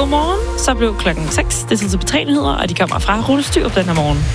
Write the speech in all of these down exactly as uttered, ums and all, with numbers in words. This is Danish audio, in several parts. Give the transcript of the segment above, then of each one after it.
Godmorgen. Så blev klokken seks. Det er tid til P tre-nyheder, og de kommer fra Rune Styrup den her morgen.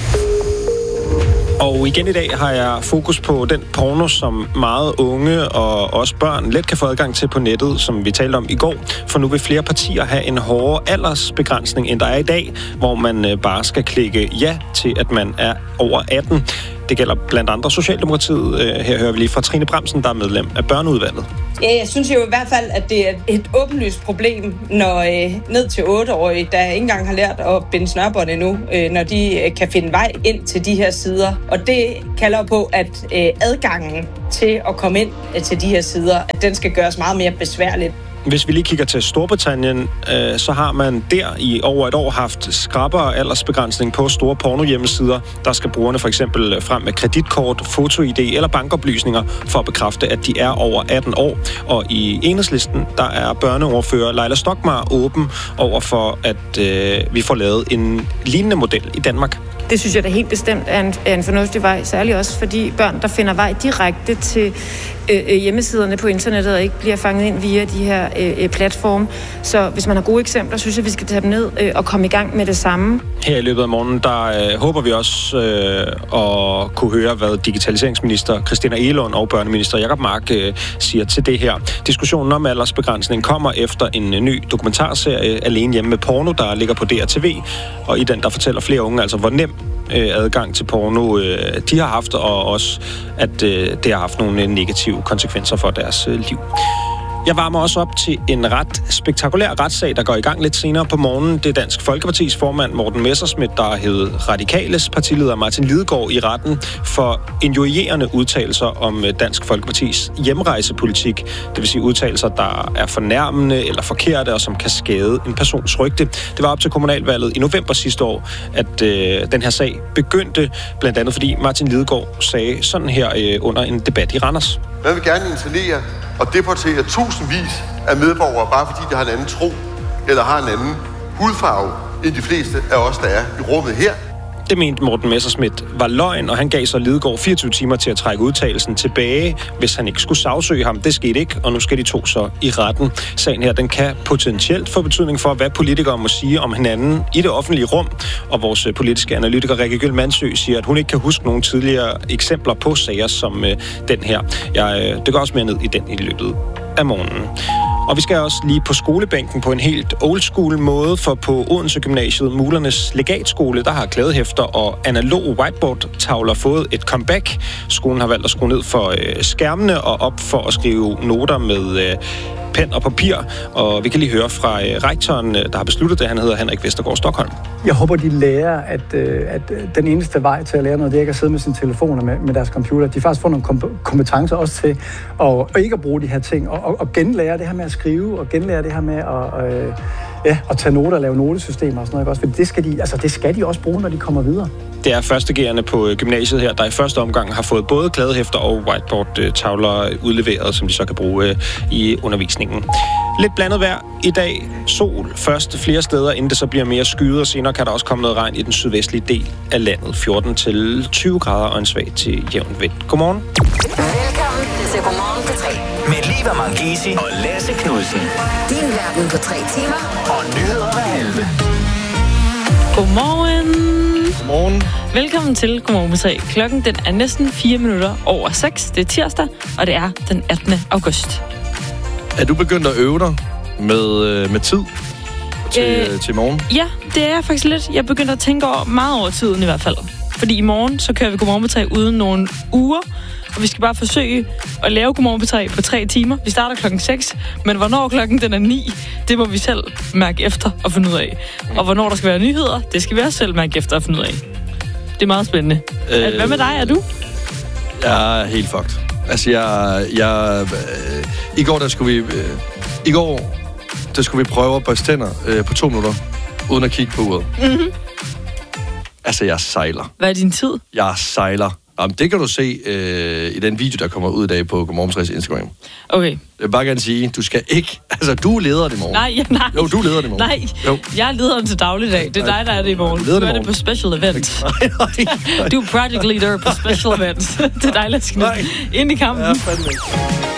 Og igen i dag har jeg fokus på den porno, som meget unge og også børn let kan få adgang til på nettet, som vi talte om i går. For nu vil flere partier have en hårdere aldersbegrænsning, end der er i dag, hvor man bare skal klikke ja til, at man er over atten. Det gælder blandt andre Socialdemokratiet. Her hører vi lige fra Trine Bramsen, der er medlem af børneudvalget. Ja, jeg synes jo i hvert fald, at det er et åbenlyst problem, når øh, ned til otteårige, der ikke engang har lært at binde snørbånd endnu, øh, når de øh, kan finde vej ind til de her sider. Og det kalder på, at øh, adgangen til at komme ind øh, til de her sider, at den skal gøres meget mere besværligt. Hvis vi lige kigger til Storbritannien, øh, så har man der i over et år haft skrappere aldersbegrænsning på store pornohjemmesider. Der skal brugerne for eksempel frem med kreditkort, foto-I D eller bankoplysninger for at bekræfte, at de er over atten år. Og i Enhedslisten, der er børneordfører Leila Stockmarr åben over for, at øh, vi får lavet en lignende model i Danmark. Det synes jeg da helt bestemt er en, er en fornuftig vej, særligt også fordi børn, der finder vej direkte til øh, hjemmesiderne på internettet og ikke bliver fanget ind via de her øh, platforme. Så hvis man har gode eksempler, synes jeg, vi skal tage dem ned øh, og komme i gang med det samme. Her i løbet af morgenen, der øh, håber vi også øh, at kunne høre, hvad digitaliseringsminister Christina Egelund og børneminister Jacob Mark øh, siger til det her. Diskussionen om aldersbegrænsning kommer efter en øh, ny dokumentarserie Alene hjemme med porno, der ligger på D R T V, og i den, der fortæller flere unge, altså hvor nem adgang til porno, de har haft, og også, at det har haft nogle negative konsekvenser for deres liv. Jeg varmer også op til en ret spektakulær retssag, der går i gang lidt senere på morgenen. Det er Dansk Folkepartis formand Morten Messerschmidt, der har hævet Radikales partileder Martin Lidegaard i retten for injurierende udtalelser om Dansk Folkepartis hjemrejsepolitik. Det vil sige udtalelser, der er fornærmende eller forkerte, og som kan skade en persons rygte. Det var op til kommunalvalget i november sidste år, at øh, den her sag begyndte, blandt andet fordi Martin Lidegaard sagde sådan her øh, under en debat i Randers. Man vil gerne internere og deportere tusindvis af medborgere, bare fordi de har en anden tro eller har en anden hudfarve end de fleste af os, der er i rummet her. Det mente Morten Messerschmidt var løgn, og han gav så Lidegaard fireogtyve timer til at trække udtalelsen tilbage, hvis han ikke skulle sagsøge ham. Det skete ikke, og nu skal de to så i retten. Sagen her, den kan potentielt få betydning for, hvad politikere må sige om hinanden i det offentlige rum. Og vores politiske analytiker Rikke Gyld Mandsø siger, at hun ikke kan huske nogle tidligere eksempler på sager som øh, den her. Jeg øh, dykker også mere ned i den i løbet af morgenen. Og vi skal også lige på skolebænken på en helt old school måde, for på Odense Gymnasiet, Mulernes Legatskole, der har klædehæfter og analog whiteboard-tavler fået et comeback. Skolen har valgt at skrue ned for øh, skærmene og op for at skrive noter med øh, pen og papir. Og vi kan lige høre fra øh, rektoren, der har besluttet det. Han hedder Henrik Vestergaard Stockholm. Jeg håber, de lærer, at, øh, at den eneste vej til at lære noget, det er ikke at sidde med sine telefoner med, med deres computer. De faktisk får nogle kom- kompetencer også til at, og ikke at bruge de her ting, og, og, og genlære det her med at skrive, og genlære det her med at, øh, ja, at tage noter og lave notesystemer og sådan noget. Også. For det skal, de, altså, det skal de også bruge, når de kommer videre. Det er førstegærende på gymnasiet her, der i første omgang har fået både kladehæfter og whiteboard-tavler udleveret, som de så kan bruge i undervisningen. Lidt blandet vejr i dag. Sol først flere steder, inden det så bliver mere skyet, og senere kan der også komme noget regn i den sydvestlige del af landet. fjorten til tyve grader og en svag til jævn vind. Godmorgen. Velkommen til Godmorgen på tre. Med Liva Mangesi og Lasse Knudsen. Din verden på tre timer. Og nyheder hver halve. Godmorgen. Godmorgen. Velkommen til Godmorgen på tre. Klokken den er næsten fire minutter over seks. Det er tirsdag, og det er den attende august. Er du begyndt at øve dig med, med tid til, øh, til morgen? Ja, det er jeg faktisk lidt. Jeg begynder at tænke over, meget over tiden i hvert fald. Fordi i morgen, så kører vi Godmorgen på tre uden nogle uger. Og vi skal bare forsøge at lave Godmorgen på tre på tre timer. Vi starter klokken seks, men hvornår klokken den er ni, det må vi selv mærke efter og finde ud af. Og hvornår der skal være nyheder, det skal vi også selv mærke efter og finde ud af. Det er meget spændende. Øh, Hvad med dig, er du? Jeg er helt fucked. Altså, jeg... jeg øh, I går, der skulle vi... Øh, I går, der skulle vi prøve at børste tænder øh, på to minutter, uden at kigge på uret. Mm-hmm. Altså, jeg sejler. Hvad er din tid? Jeg sejler. Jamen, det kan du se øh, i den video, der kommer ud i dag på Godmorgen på tre's Instagram. Okay. Jeg vil bare gerne sige, du skal ikke... Altså, du er lederen i morgen. Nej, ja, nej. Jo, du er lederen i morgen. Nej, jo. Jeg er lederen til dagligdag. Det er dig, der er det i morgen. Du er det, det på special events. Nej, nej, nej. Du er project leader på special events. Det er dig, Lasse Knudsen. Ind i kampen. Ja, fandme.